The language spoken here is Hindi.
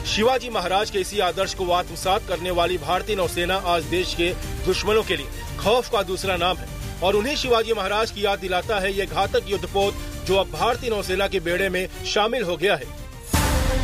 शिवाजी महाराज के इसी आदर्श को आत्मसात करने वाली भारतीय नौसेना आज देश के दुश्मनों के लिए खौफ का दूसरा नाम है और उन्हें शिवाजी महाराज की याद दिलाता है ये घातक युद्धपोत जो अब भारतीय नौसेना के बेड़े में शामिल हो गया है।